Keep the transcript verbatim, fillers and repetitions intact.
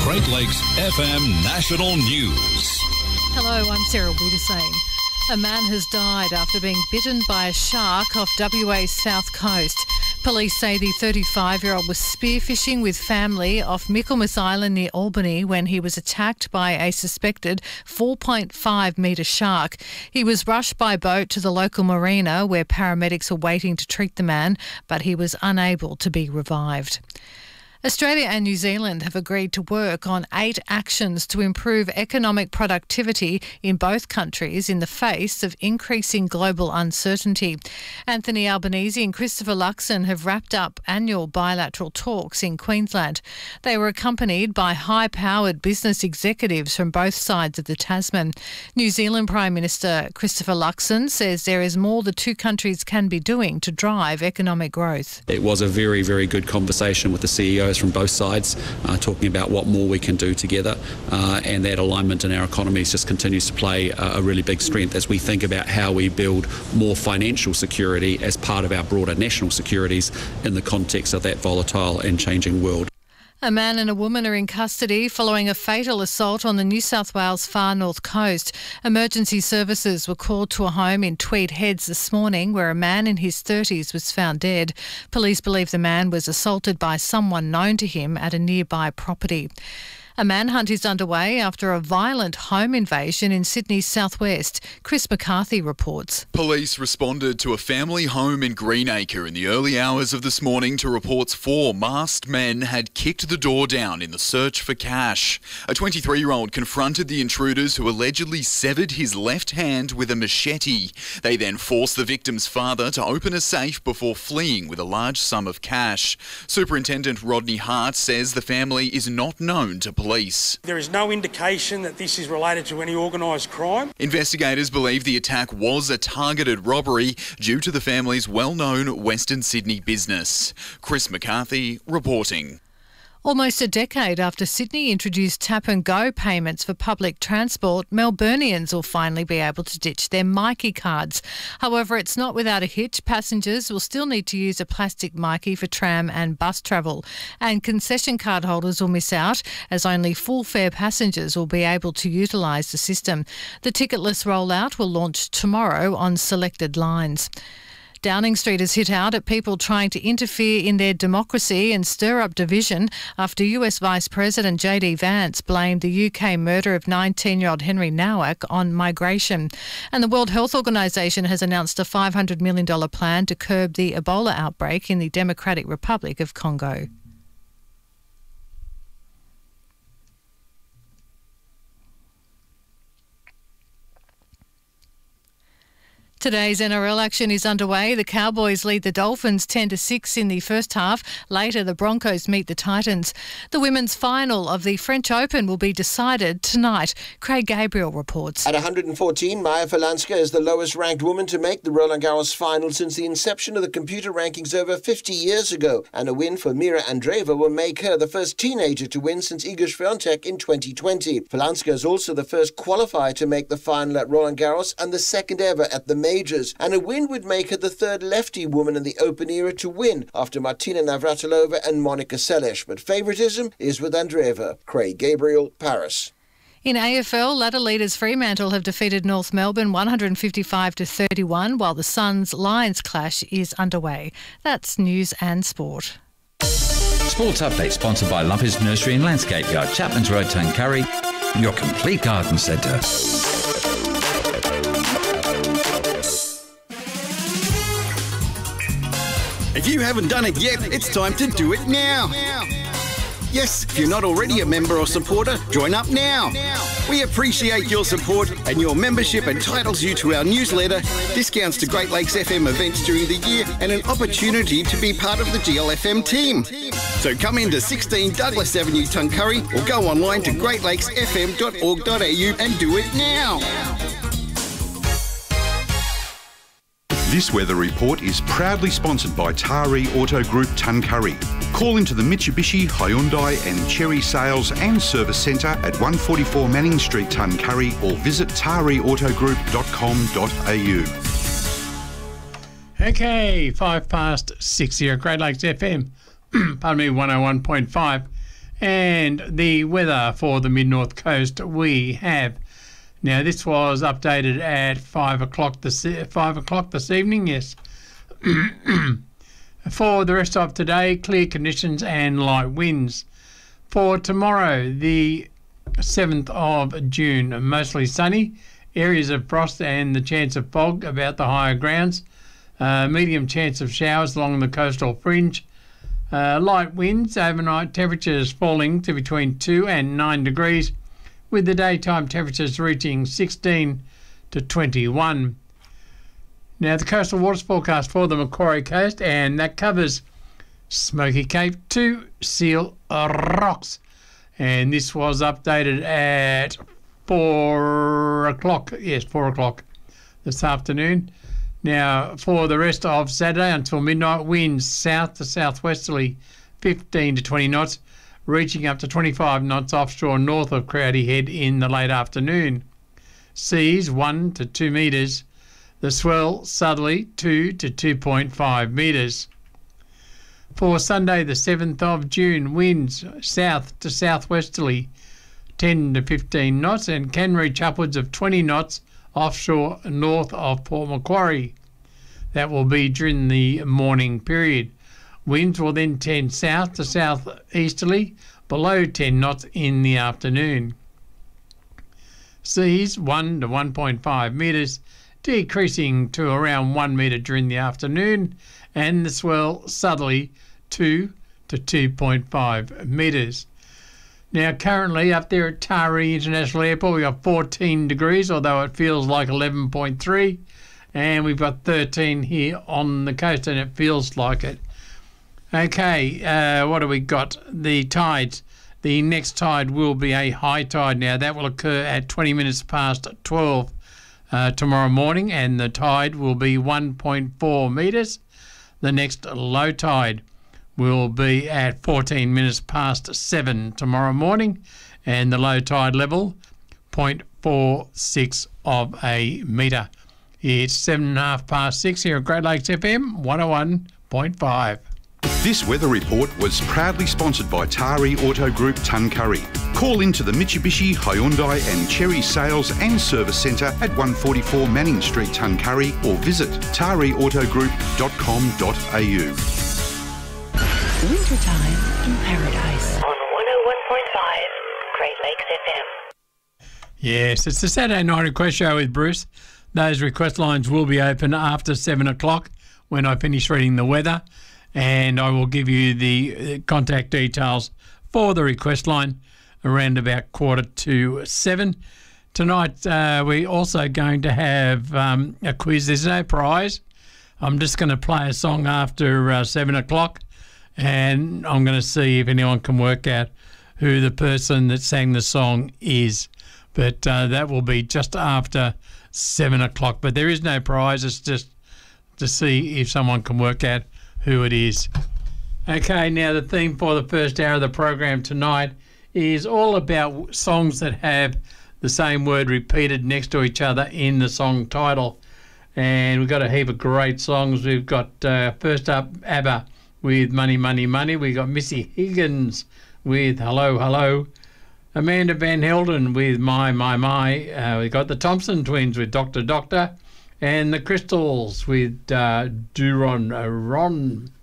Great Lakes F M National News. Hello, I'm Sarah Wiedersane. A man has died after being bitten by a shark off W A's south coast. Police say the thirty-five-year-old was spearfishing with family off Michaelmas Island near Albany when he was attacked by a suspected four point five metre shark. He was rushed by boat to the local marina where paramedics were waiting to treat the man, but he was unable to be revived. Australia and New Zealand have agreed to work on eight actions to improve economic productivity in both countries in the face of increasing global uncertainty. Anthony Albanese and Christopher Luxon have wrapped up annual bilateral talks in Queensland. They were accompanied by high-powered business executives from both sides of the Tasman. New Zealand Prime Minister Christopher Luxon says there is more the two countries can be doing to drive economic growth. It was a very, very good conversation with the C E Os from both sides, uh, talking about what more we can do together, uh, and that alignment in our economies just continues to play a, a really big strength as we think about how we build more financial security as part of our broader national securities in the context of that volatile and changing world. A man and a woman are in custody following a fatal assault on the New South Wales far north coast. Emergency services were called to a home in Tweed Heads this morning where a man in his thirties was found dead. Police believe the man was assaulted by someone known to him at a nearby property. A manhunt is underway after a violent home invasion in Sydney's southwest. Chris McCarthy reports. Police responded to a family home in Greenacre in the early hours of this morning to reports four masked men had kicked the door down in the search for cash. A twenty-three-year-old confronted the intruders who allegedly severed his left hand with a machete. They then forced the victim's father to open a safe before fleeing with a large sum of cash. Superintendent Rodney Hart says the family is not known to police. Police. There is no indication that this is related to any organised crime. Investigators believe the attack was a targeted robbery due to the family's well-known Western Sydney business. Chris McCarthy reporting. Almost a decade after Sydney introduced tap and go payments for public transport, Melburnians will finally be able to ditch their Myki cards. However, it's not without a hitch. Passengers will still need to use a plastic Myki for tram and bus travel. And concession card holders will miss out as only full fare passengers will be able to utilise the system. The ticketless rollout will launch tomorrow on selected lines. Downing Street has hit out at people trying to interfere in their democracy and stir up division after U S Vice President J D Vance blamed the U K murder of nineteen-year-old Henry Nowak on migration. And the World Health Organisation has announced a five hundred million dollars plan to curb the Ebola outbreak in the Democratic Republic of Congo. Today's N R L action is underway. The Cowboys lead the Dolphins ten to six in the first half. Later, the Broncos meet the Titans. The women's final of the French Open will be decided tonight. Craig Gabriel reports. At one hundred fourteen, Maya Falanska is the lowest-ranked woman to make the Roland Garros final since the inception of the computer rankings over fifty years ago. And a win for Mira Andreeva will make her the first teenager to win since Iga Swiatek in twenty twenty. Falanska is also the first qualifier to make the final at Roland Garros and the second ever at the majors, and a win would make her the third lefty woman in the Open era to win after Martina Navratilova and Monica Seles, but favouritism is with Andreeva. Craig Gabriel, Paris. In A F L, ladder leaders Fremantle have defeated North Melbourne one hundred fifty-five to thirty-one, while the Suns-Lions clash is underway. That's news and sport. Sports Update sponsored by Lumpers Nursery and Landscape Yard, Chapman's Road, Tuncurry, your complete garden centre. If you haven't done it yet, it's time to do it now. Yes, if you're not already a member or supporter, join up now. We appreciate your support, and your membership entitles you to our newsletter, discounts to Great Lakes F M events during the year, and an opportunity to be part of the G L F M team. So come into sixteen Douglas Avenue, Tuncurry, or go online to great lakes f m dot org dot a u and do it now. This weather report is proudly sponsored by Taree Auto Group Tuncurry. Call into the Mitsubishi, Hyundai and Chery Sales and Service Centre at one forty-four Manning Street, Tuncurry, or visit taree auto group dot com dot a u. Okay, five past six here at Great Lakes F M. Pardon me, one oh one point five. And the weather for the mid-north coast we have. Now, this was updated at five o'clock this five o'clock this evening. Yes. For the rest of today, clear conditions and light winds. For tomorrow, the seventh of June, mostly sunny. Areas of frost and the chance of fog about the higher grounds. Uh, medium chance of showers along the coastal fringe. Uh, light winds, overnight temperatures falling to between two and nine degrees, with the daytime temperatures reaching sixteen to twenty-one. Now, the coastal waters forecast for the Macquarie Coast, and that covers Smoky Cape to Seal Rocks. And this was updated at four o'clock. Yes, four o'clock this afternoon. Now, for the rest of Saturday until midnight, winds south to southwesterly fifteen to twenty knots, reaching up to twenty-five knots offshore north of Crowdy Head in the late afternoon. Seas one to two metres. The swell southerly two to two point five metres. For Sunday the seventh of June, winds south to southwesterly ten to fifteen knots and can reach upwards of twenty knots offshore north of Port Macquarie. That will be during the morning period. Winds will then tend south to southeasterly below ten knots in the afternoon. Seas one to one point five metres, decreasing to around one metre during the afternoon, and the swell southerly two to two point five metres. Now, currently up there at Taree International Airport, we've got fourteen degrees, although it feels like eleven point three. And we've got thirteen here on the coast, and it feels like it. Okay, uh, what have we got? The tides. The next tide will be a high tide now. That will occur at twenty minutes past twelve uh, tomorrow morning, and the tide will be one point four metres. The next low tide will be at fourteen minutes past seven tomorrow morning, and the low tide level zero point four six of a metre. It's seven and a half past six here at Great Lakes F M one oh one point five. This weather report was proudly sponsored by Taree Auto Group Tuncurry. Call into the Mitsubishi, Hyundai and Cherry Sales and Service Centre at one forty-four Manning Street, Tuncurry, or visit taree auto group dot com dot a u. Wintertime in Paradise on one oh one point five Great Lakes F M. Yes, it's the Saturday Night Request Show with Bruce. Those request lines will be open after seven o'clock when I finish reading the weather, and I will give you the contact details for the request line around about quarter to seven. Tonight uh, we're also going to have um, a quiz. There's no prize. I'm just going to play a song after uh, seven o'clock, and I'm going to see if anyone can work out who the person that sang the song is. But uh, that will be just after seven o'clock. But there is no prize. It's just to see if someone can work out who it is. Okay, now the theme for the first hour of the program tonight is all about songs that have the same word repeated next to each other in the song title. And we've got a heap of great songs. We've got, uh, first up, ABBA with Money, Money, Money. We've got Missy Higgins with Hello, Hello. Amanda Van Helden with My, My, My. Uh, we've got the Thompson Twins with Doctor Doctor. And the Crystals with uh, Duron Ron.